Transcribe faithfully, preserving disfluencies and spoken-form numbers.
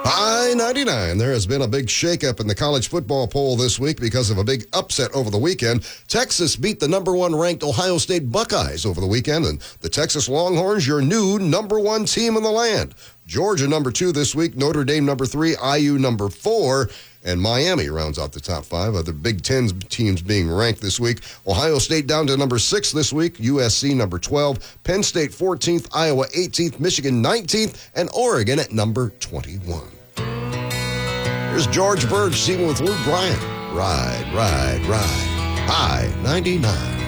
I ninety-nine. There has been a big shakeup in the college football poll this week because of a big upset over the weekend. Texas beat the number one ranked Ohio State Buckeyes over the weekend, and the Texas Longhorns, your new number one team in the land. Georgia number two this week, Notre Dame number three, I U number four, and Miami rounds out the top five. Other Big Ten teams being ranked this week. Ohio State down to number six this week, U S C number twelve, Penn State fourteenth, Iowa eighteenth, Michigan nineteenth, and Oregon at number twenty-one. Here's George Burge singing with Luke Bryan. Ride, ride, ride. I ninety-nine.